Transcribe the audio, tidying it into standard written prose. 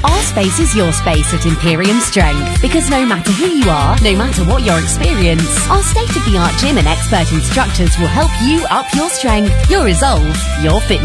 Our space is your space at Imperium Strength, because no matter who you are, no matter what your experience, our state-of-the-art gym and expert instructors will help you up your strength, your resolve, your fitness